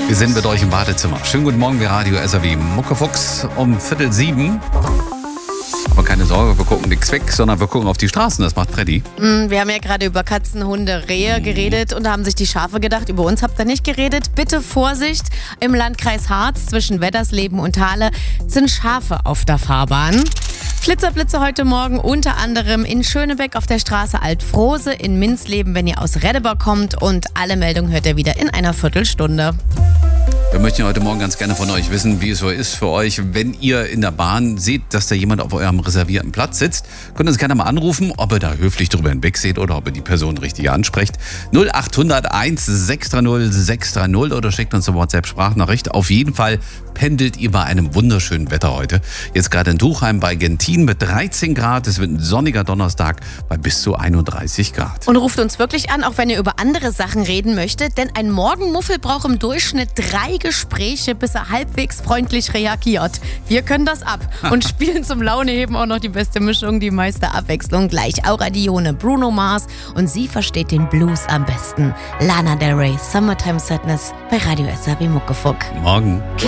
Wir sind mit euch im Badezimmer. Schönen guten Morgen, wir Radio SAW Muckefuchs um 6:45. Aber keine Sorge, wir gucken nichts weg, sondern wir gucken auf die Straßen. Das macht Freddy. Wir haben ja gerade über Katzen, Hunde, Rehe geredet und da haben sich die Schafe gedacht, über uns habt ihr nicht geredet. Bitte Vorsicht, im Landkreis Harz zwischen Weddersleben und Thale sind Schafe auf der Fahrbahn. Flitzerblitze heute Morgen unter anderem in Schönebeck auf der Straße Altfrose, in Minzleben, wenn ihr aus Reddeber kommt, und alle Meldungen hört ihr wieder in einer Viertelstunde. Wir möchten heute Morgen ganz gerne von euch wissen, wie es so ist für euch, wenn ihr in der Bahn seht, dass da jemand auf eurem reservierten Platz sitzt. Könnt ihr uns gerne mal anrufen, ob ihr da höflich drüber hinweg seht oder ob ihr die Person richtig ansprecht. 0800 1630 630 oder schickt uns eine WhatsApp-Sprachnachricht. Auf jeden Fall pendelt ihr bei einem wunderschönen Wetter heute. Jetzt gerade in Tuchheim bei Gentin mit 13 Grad. Es wird ein sonniger Donnerstag bei bis zu 31 Grad. Und ruft uns wirklich an, auch wenn ihr über andere Sachen reden möchtet, denn ein Morgenmuffel braucht im Durchschnitt 3 Gespräche, bis er halbwegs freundlich reagiert. Wir können das ab und spielen zum Launeheben auch noch die beste Mischung, die meiste Abwechslung. Gleich Aura Dione, Bruno Mars, und sie versteht den Blues am besten. Lana Del Rey, Summertime Sadness bei Radio SAW Muckefuck. Morgen.